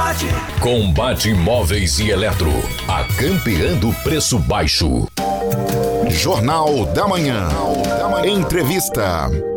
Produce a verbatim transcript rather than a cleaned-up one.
Combate. Combate Móveis e Eletro. A campeã do preço baixo. Jornal da Manhã. Entrevista.